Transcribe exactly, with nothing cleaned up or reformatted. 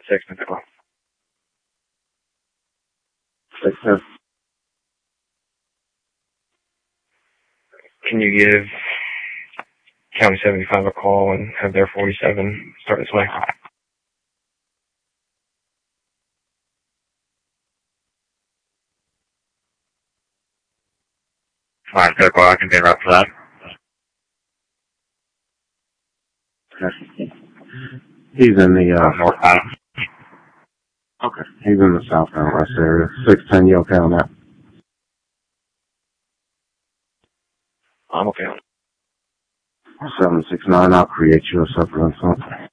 Six Pensacola. Six ten. Can you give County seventy-five a call and have their forty-seven start this way? Fine, Pensacola, I can be right for that. He's in the, uh, Northbound. okay, he's in the southbound west area. six ten, you okay on that? I'm okay on it. seven six nine, I'll create you a separate incident.